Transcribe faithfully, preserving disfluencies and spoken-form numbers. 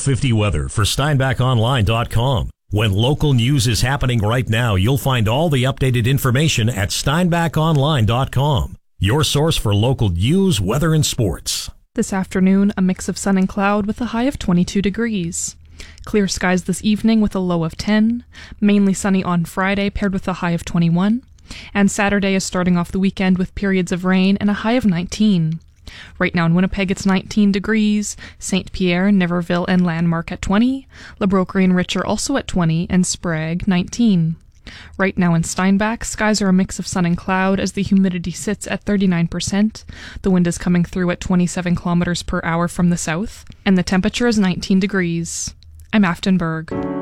fifty weather for Steinbach Online dot com. When local news is happening right now, you'll find all the updated information at Steinbach Online dot com, your source for local news, weather, and sports. This afternoon, a mix of sun and cloud with a high of twenty-two degrees. Clear skies this evening with a low of ten. Mainly sunny on Friday, paired with a high of twenty-one. And Saturday is starting off the weekend with periods of rain and a high of nineteen. Right now in Winnipeg, it's nineteen degrees. Saint Pierre, Niverville, and Landmark at twenty. La Broquerie and Richer also at twenty, and Sprague, nineteen. Right now in Steinbach, skies are a mix of sun and cloud as the humidity sits at thirty-nine percent. The wind is coming through at twenty-seven kilometers per hour from the south, and the temperature is nineteen degrees. I'm Afton Berg.